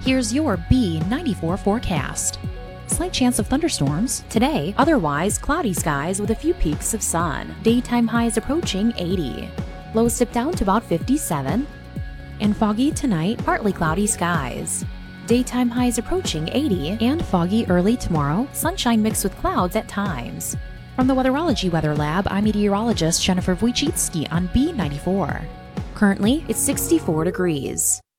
Here's your B94 forecast. Slight chance of thunderstorms today, otherwise cloudy skies with a few peaks of sun. Daytime highs approaching 80. Lows dip down to about 57. And foggy tonight, partly cloudy skies. Daytime highs approaching 80 and foggy early tomorrow, sunshine mixed with clouds at times. From the Weatherology Weather Lab, I'm meteorologist Jennifer Wojcicki on B94. Currently, it's 64 degrees.